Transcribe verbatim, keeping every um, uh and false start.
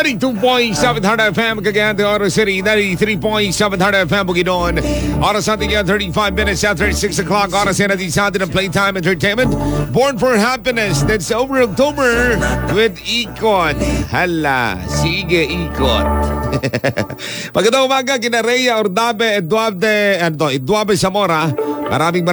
ninety-two point seven Hard F M, Cagayan de Oro City, ninety-three point seven Hard F M, Bukidnon. Oras natin yan, thirty-five minutes after six o'clock. Oras yan natin sa atin ng Playtime Entertainment. Born for Happiness, that's over October with Ikot. Hala, sige Ikot. Magandang umaga, kina Rhea Ordabe, Eduardo, ano, Eduardo Zamora. Maraming